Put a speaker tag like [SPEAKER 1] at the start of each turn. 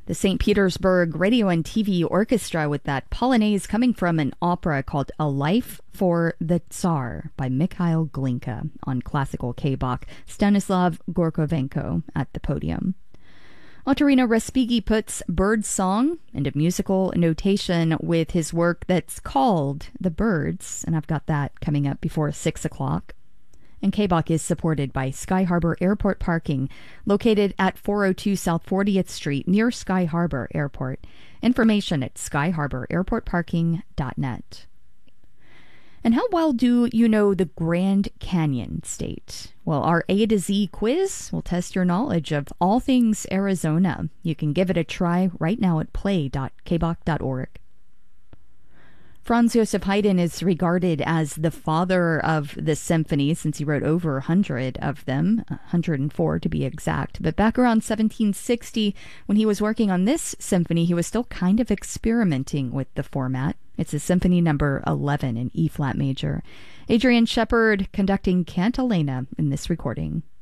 [SPEAKER 1] The St. Petersburg Radio and TV Orchestra with that Polonaise coming from an opera called A Life for the Tsar by Mikhail Glinka on classical K-Bach, Stanislav Gorkovenko at the podium. Otorino Respighi puts bird song into musical notation with his work that's called The Birds, and I've got that coming up before 6 o'clock. And K-Bach is supported by Sky Harbor Airport Parking, located at 402 South 40th Street near Sky Harbor Airport. Information at skyharbораirportparking.net. And how well do you know the Grand Canyon State? Well, our A to Z quiz will test your knowledge of all things Arizona. You can give it a try right now at play.kbach.org. Franz Joseph Haydn is regarded as the father of the symphony since he wrote over 100 of them, 104 to be exact. But back around 1760, when he was working on this symphony, he was still kind of experimenting with the format. It's a symphony number 11 in E-flat major. Adrian Shepard conducting Cantilena in this recording.